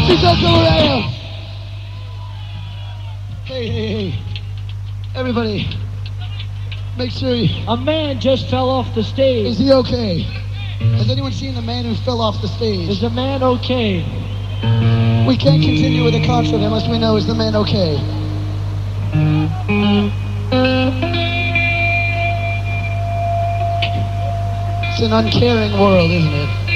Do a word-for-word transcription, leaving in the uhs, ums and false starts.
He's up to Maria. Hey, hey, hey. Everybody, make sure he... A man just fell off the stage. Is he okay? Has anyone seen the man who fell off the stage? Is the man okay? We can't continue with the concert unless we know, is the man okay? It's an uncaring world, isn't it?